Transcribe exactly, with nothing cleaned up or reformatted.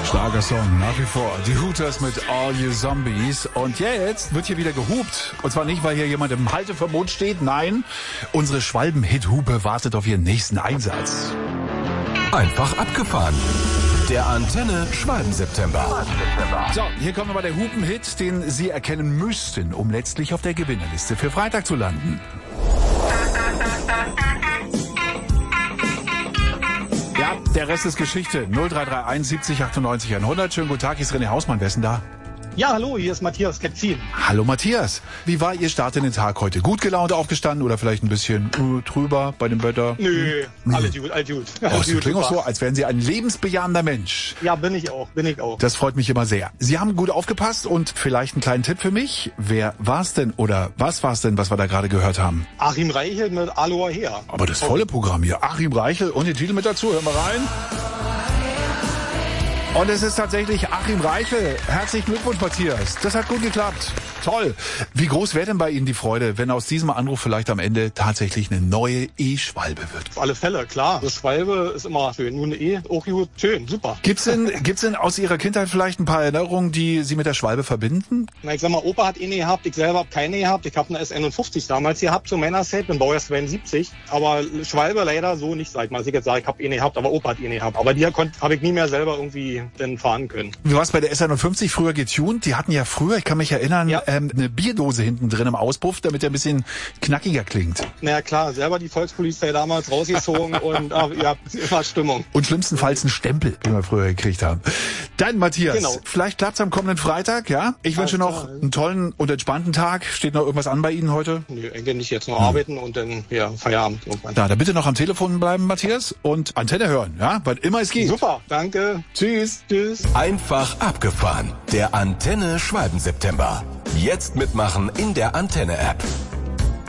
Schlagersong nach wie vor. Die Hooters mit All You Zombies. Und jetzt wird hier wieder gehupt. Und zwar nicht, weil hier jemand im Halteverbot steht. Nein, unsere Schwalben-Hit-Hupe wartet auf ihren nächsten Einsatz. Einfach abgefahren. Der Antenne Schwalben-September. So, hier kommt nochmal der Hupen-Hit, den Sie erkennen müssten, um letztlich auf der Gewinnerliste für Freitag zu landen. Ja, der Rest ist Geschichte. null drei drei eins siebzig achtundneunzig hundert. Schönen guten Tag, hier ist René Hausmann. Wer ist denn da? Ja, hallo, hier ist Matthias Klepzin. Hallo Matthias. Wie war Ihr Start in den Tag heute? Gut gelaunt aufgestanden oder vielleicht ein bisschen uh, trüber bei dem Wetter? Nö, Hm. alles gut, alles gut. Oh, Alles Sie gut, klingen auch super. so, als wären Sie ein lebensbejahender Mensch. Ja, bin ich auch, bin ich auch. Das freut mich immer sehr. Sie haben gut aufgepasst und vielleicht einen kleinen Tipp für mich. Wer war's denn oder was war's denn, was wir da gerade gehört haben? Achim Reichel mit Aloha her. Aber das volle Programm hier. Achim Reichel und den Titel mit dazu. Hören wir rein. Und es ist tatsächlich Achim Reichel. Herzlichen Glückwunsch, Matthias. Das hat gut geklappt. Toll. Wie groß wäre denn bei Ihnen die Freude, wenn aus diesem Anruf vielleicht am Ende tatsächlich eine neue E-Schwalbe wird? Auf alle Fälle, klar. Das Schwalbe ist immer schön. Nur eine E, auch gut. Schön, super. Gibt's denn, gibt's denn aus Ihrer Kindheit vielleicht ein paar Erinnerungen, die Sie mit der Schwalbe verbinden? Na, ich sag mal, Opa hat eine gehabt, ich selber habe keine gehabt. Ich habe eine S einundfünfzig damals gehabt, zu meiner Zeit, bin Baujahr zweiundsiebzig. Aber Schwalbe leider so nicht, sag ich mal. Also ich jetzt sage, ich habe eine gehabt, aber Opa hat eine gehabt. Aber die habe ich nie mehr selber irgendwie denn fahren können. Wie war's bei der S einundfünfzig früher getuned? Die hatten ja früher, ich kann mich erinnern, Ja. ähm, eine Bierdose hinten drin im Auspuff, damit der ein bisschen knackiger klingt. Na klar, selber die Volkspolizei damals rausgezogen und ah, ja, war Stimmung. Und schlimmstenfalls einen Stempel, den wir früher gekriegt haben. Dann, Matthias, Genau. vielleicht klappt's am kommenden Freitag, ja? Ich wünsche Alles noch klar. einen tollen und entspannten Tag. Steht noch irgendwas an bei Ihnen heute? Nö, eigentlich nicht jetzt noch arbeiten und dann ja, Feierabend irgendwann. Da, da bitte noch am Telefon bleiben, Matthias, und Antenne hören, ja? Wann immer es geht. Super, danke. Tschüss. Tschüss. Einfach abgefahren. Der Antenne Schwalben-September. Jetzt mitmachen in der Antenne-App.